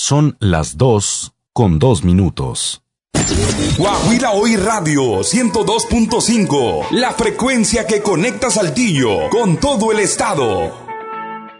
Son las 2:02. Guajira Hoy Radio 102.5, la frecuencia que conecta Saltillo con todo el estado.